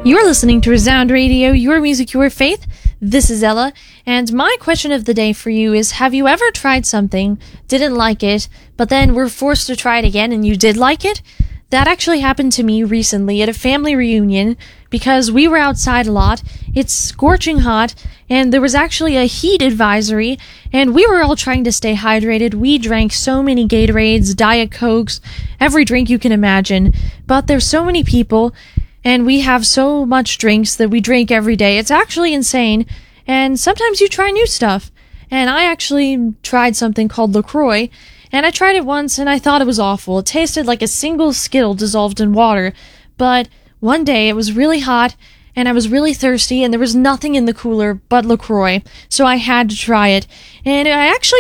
You're listening to Resound Radio, your music, your faith. This is Ella, and my question of the day for you is, have you ever tried something, didn't like it, but then were forced to try it again and you did like it? That actually happened to me recently at a family reunion because we were outside a lot. It's scorching hot, and there was actually a heat advisory, and we were all trying to stay hydrated. We drank so many Gatorades, Diet Cokes, every drink you can imagine, but there's so many people, and we have so much drinks that we drink every day. It's actually insane, and sometimes you try new stuff. And I actually tried something called LaCroix, and I tried it once and I thought it was awful. It tasted like a single Skittle dissolved in water. But one day it was really hot, and I was really thirsty, and there was nothing in the cooler but LaCroix, so I had to try it. And I actually